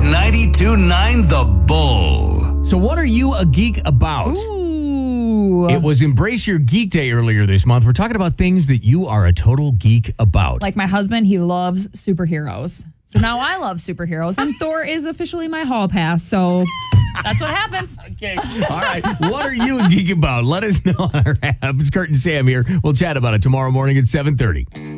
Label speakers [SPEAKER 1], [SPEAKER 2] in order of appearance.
[SPEAKER 1] 92.9 The Bull.
[SPEAKER 2] So what are you a geek about?
[SPEAKER 3] Ooh.
[SPEAKER 2] It was Embrace Your Geek Day earlier this month. We're talking about things that you are a total geek about.
[SPEAKER 3] Like my husband, he loves superheroes. So now I love superheroes, and Thor is officially my hall pass. So that's what happens.
[SPEAKER 2] Okay. All right. What are you a geek about? Let us know on our app. It's Kurt and Sam here. We'll chat about it tomorrow morning at 7:30.